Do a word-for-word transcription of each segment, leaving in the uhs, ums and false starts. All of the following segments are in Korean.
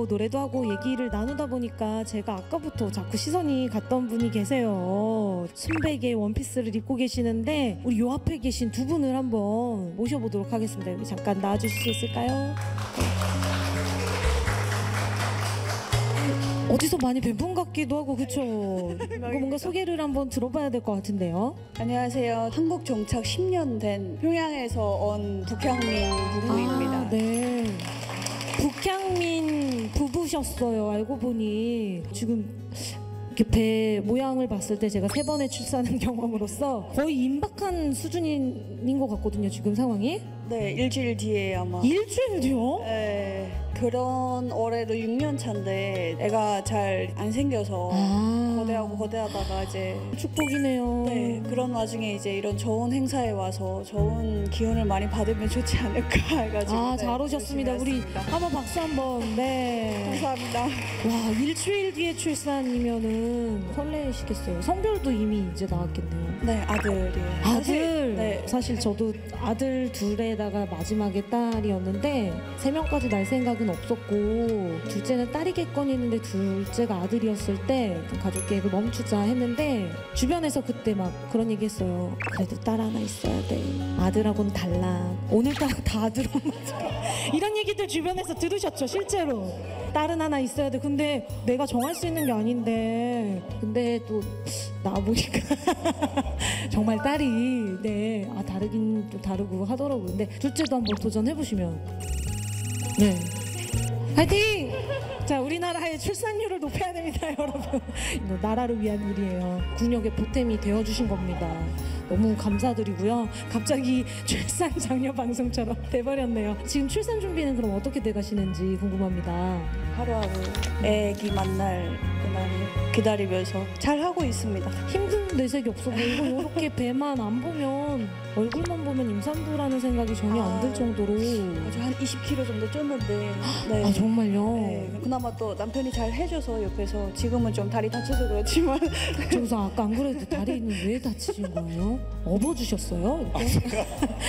노래도 하고 얘기를 나누다 보니까 제가 아까부터 자꾸 시선이 갔던 분이 계세요. 순백의 원피스를 입고 계시는데 우리 요 앞에 계신 두 분을 한번 모셔보도록 하겠습니다. 여기 잠깐 나와주실 수 있을까요? 어디서 많이 뵌 분 같기도 하고 그쵸? 이거 뭔가 소개를 한번 들어봐야 될 것 같은데요. 안녕하세요. 한국 정착 십 년 된 평양에서 온 북향민 부부입니다. 아, 네. 북향민 부부셨어요. 알고 보니 지금 이렇게 배 모양을 봤을 때 제가 세 번의 출산한 경험으로서 거의 임박한 수준인 것 같거든요. 지금 상황이. 네, 일주일 뒤에 아마. 일주일 뒤요? 네, 그런 올해도 육 년 차인데 애가 잘 안 생겨서 아. 거대하고 거대하다가 이제 축복이네요. 네, 그런 와중에 이제 이런 좋은 행사에 와서 좋은 기운을 많이 받으면 좋지 않을까 해가지고. 아, 네, 잘 오셨습니다. 열심히 우리 왔습니다. 한번 박수 한번. 네. 감사합니다. 와, 일주일 뒤에 출산이면은 설레시겠어요. 성별도 이미 이제 나왔겠네요. 네, 아들이에요. 아들. 사실, 네. 사실 저도 아들 둘에다가 마지막에 딸이었는데 세 명까지 날 생각은 없었고 둘째는 딸이겠거니 했는데 둘째가 아들이었을 때 가족 계획을 멈추자 했는데 주변에서 그때 막 그런 얘기했어요. 그래도 딸 하나 있어야 돼. 아들하고는 달라. 오늘따라 다 아들 엄마죠. 이런 얘기들 주변에서 들으셨죠? 실제로. 딸은 하나 있어야 돼. 근데 내가 정할 수 있는 게 아닌데 근데 또 나와보니까 정말 딸이 네, 아 다르긴 또 다르고 하더라고요. 근데 둘째도 한번 도전해보시면 네 화이팅! 자, 우리나라의 출산율을 높여야 됩니다. 여러분, 이거 나라를 위한 일이에요. 국력의 보탬이 되어주신 겁니다. 너무 감사드리고요. 갑자기 출산 장려 방송처럼 돼버렸네요. 지금 출산 준비는 그럼 어떻게 돼가시는지 궁금합니다. 하루하루 애기 만날 그날을 기다리면서 잘 하고 있습니다. 힘든 내색이 없어 보이고 이렇게 배만 안 보면 얼굴만 보면 임산부라는 생각이 전혀 안 들 정도로. 아주 한 이십 킬로그램 정도 쪘는데 네. 아, 정말요? 네. 그나마 또 남편이 잘 해줘서 옆에서 지금은 좀 다리 다쳐서 그렇지만 저기서 아까 안 그래도 다리는 왜 다치신 거예요? 업어주셨어요? 이렇게?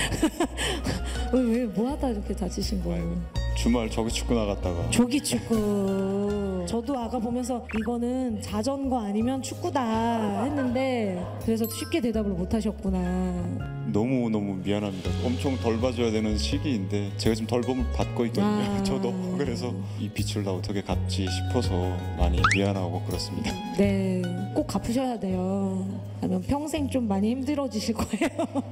왜, 왜, 뭐 하다 이렇게 다치신 거예요? 주말 저기 축구 나갔다가 조기 축구. 저도 아까 보면서 이거는 자전거 아니면 축구다 했는데 그래서 쉽게 대답을 못 하셨구나. 너무너무 미안합니다. 엄청 덜 봐줘야 되는 시기인데 제가 지금 덜봄을 받고 있거든요. 아. 저도 그래서 이 빚을 나 어떻게 갚지 싶어서 많이 미안하고 그렇습니다. 네, 꼭 갚으셔야 돼요. 아니면 평생 좀 많이 힘들어지실 거예요.